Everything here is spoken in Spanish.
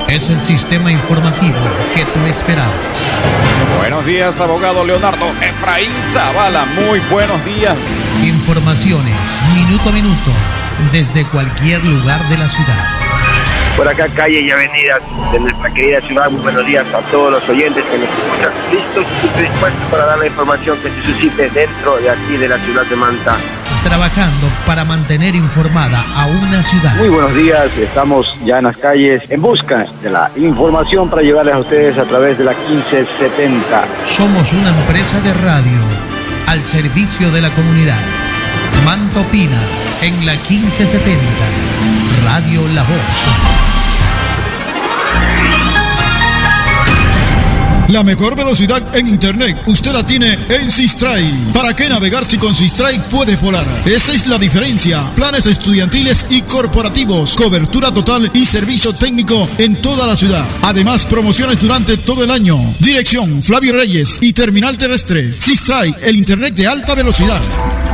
Es el sistema informativo que tú esperabas. Buenos días, abogado Leonardo Efraín Zavala. Muy buenos días. Informaciones, minuto a minuto, desde cualquier lugar de la ciudad. Por acá, calles y avenidas de nuestra querida ciudad. Muy buenos días a todos los oyentes que nos escuchan, listos y dispuestos para dar la información que se suscite dentro de aquí de la ciudad de Manta. Trabajando para mantener informada a una ciudad. Muy buenos días, estamos ya en las calles en busca de la información para llevarles a ustedes a través de la 1570. Somos una empresa de radio al servicio de la comunidad. Manta opina en la 1570. Radio La Voz. La mejor velocidad en internet, usted la tiene en Sistray. ¿Para qué navegar si con Sistray puedes volar? Esa es la diferencia. Planes estudiantiles y corporativos, cobertura total y servicio técnico en toda la ciudad. Además, promociones durante todo el año. Dirección Flavio Reyes y Terminal Terrestre. Sistray, el internet de alta velocidad.